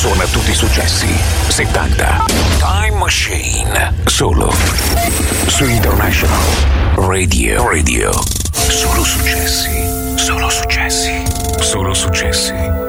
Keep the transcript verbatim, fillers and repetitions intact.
Suona tutti i successi settanta. Time Machine. Solo su International Radio. Radio. Solo successi. Solo successi. Solo successi.